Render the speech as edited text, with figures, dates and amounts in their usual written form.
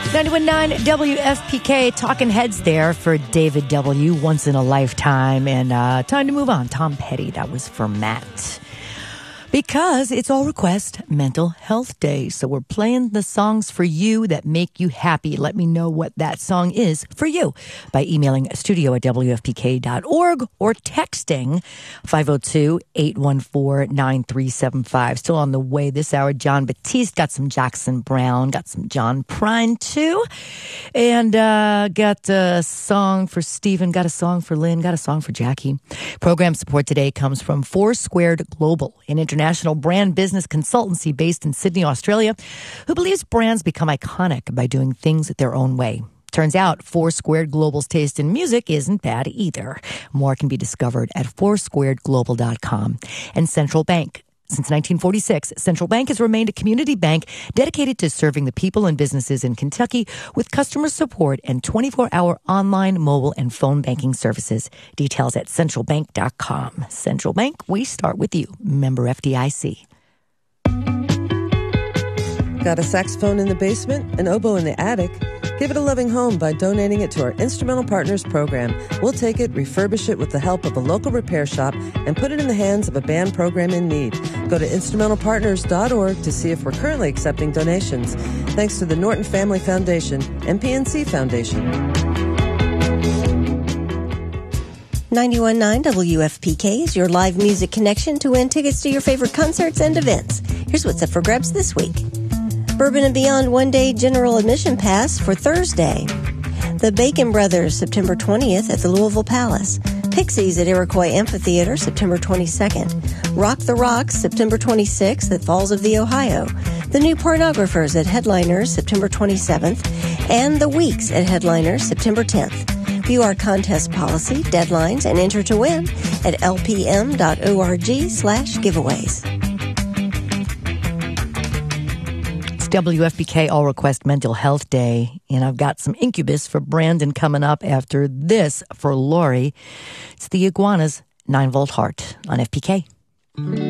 91.9 WFPK, talking heads there for David W. Once in a Lifetime. And time to move on. Tom Petty, that was for Matt. Because it's All Request Mental Health Day. So we're playing the songs for you that make you happy. Let me know what that song is for you by emailing studio@wfpk.org or texting 502-814-9375. Still on the way this hour, John Batiste, got some Jackson Brown, got some John Prine too. And got a song for Stephen, got a song for Lynn, got a song for Jackie. Program support today comes from Four Squared Global, an international brand business consultancy based in Sydney, Australia, who believes brands become iconic by doing things their own way. Turns out Four Squared Global's taste in music isn't bad either. More can be discovered at foursquaredglobal.com. And Central Bank. Since 1946, Central Bank has remained a community bank dedicated to serving the people and businesses in Kentucky with customer support and 24-hour online, mobile, and phone banking services. Details at centralbank.com. Central Bank, we start with you. Member FDIC. Got a saxophone in the basement, an oboe in the attic? Give it a loving home by donating it to our Instrumental Partners program. We'll take it, refurbish it with the help of a local repair shop, and put it in the hands of a band program in need. Go to instrumentalpartners.org to see if we're currently accepting donations. Thanks to the Norton Family Foundation and PNC Foundation. 91.9 WFPK is your live music connection to win tickets to your favorite concerts and events. Here's what's up for grabs this week. Bourbon and Beyond one-day general admission pass for Thursday. The Bacon Brothers, September 20th at the Louisville Palace. Pixies at Iroquois Amphitheater, September 22nd. Rock the Rocks, September 26th at Falls of the Ohio. The New Pornographers at Headliners, September 27th. And The Weeks at Headliners, September 10th. View our contest policy, deadlines, and enter to win at lpm.org/giveaways. WFPK All Request Mental Health Day, and I've got some Incubus for Brandon coming up after this for Lori. It's the Iguanas 9-Volt Heart on FPK.